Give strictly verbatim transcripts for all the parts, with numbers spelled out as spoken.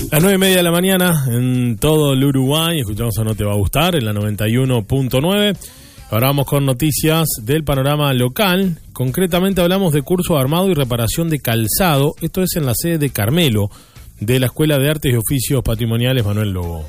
Las nueve y media de la mañana en todo el Uruguay. Escuchamos a No Te Va a Gustar en la noventa y uno punto nueve. Ahora vamos con noticias del panorama local. Concretamente hablamos de curso de armado y reparación de calzado. Esto es en la sede de Carmelo, de la Escuela de Artes y Oficios Patrimoniales Manuel Lobo.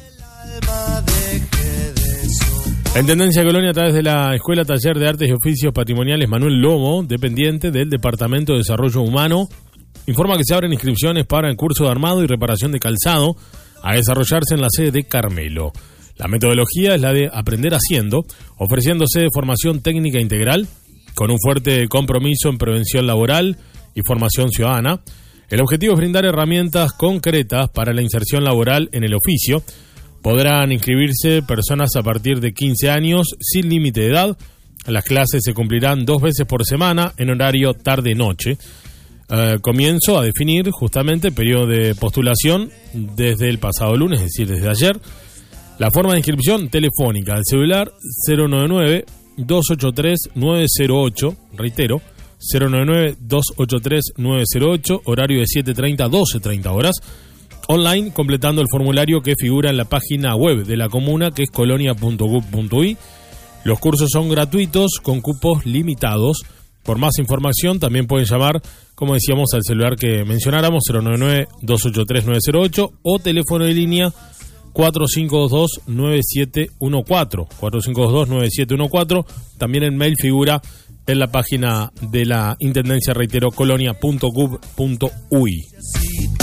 La Intendencia de Colonia, a través de la Escuela Taller de Artes y Oficios Patrimoniales Manuel Lobo, dependiente del Departamento de Desarrollo Humano, informa que se abren inscripciones para el curso de armado y reparación de calzado a desarrollarse en la sede de Carmelo. La metodología es la de aprender haciendo, ofreciéndose formación técnica integral con un fuerte compromiso en prevención laboral y formación ciudadana. El objetivo es brindar herramientas concretas para la inserción laboral en el oficio. Podrán inscribirse personas a partir de quince años sin límite de edad. Las clases se cumplirán dos veces por semana en horario tarde-noche. Uh, comienzo a definir justamente el periodo de postulación desde el pasado lunes, es decir, desde ayer. La forma de inscripción telefónica al celular cero nueve nueve, dos ocho tres, nueve cero ocho, reitero, cero nueve nueve, dos ocho tres, nueve cero ocho, horario de siete treinta a doce treinta horas. Online, completando el formulario que figura en la página web de la comuna, que es colonia punto gob punto uy. Los cursos son gratuitos con cupos limitados. Por más información también pueden llamar, como decíamos, al celular que mencionáramos, cero nueve nueve, dos ocho tres, nueve cero ocho, o teléfono de línea cuatro cinco dos dos, nueve siete uno cuatro, cuatro cinco dos dos, nueve siete uno cuatro. También el mail figura en la página de la Intendencia, reitero, colonia punto gob punto uy.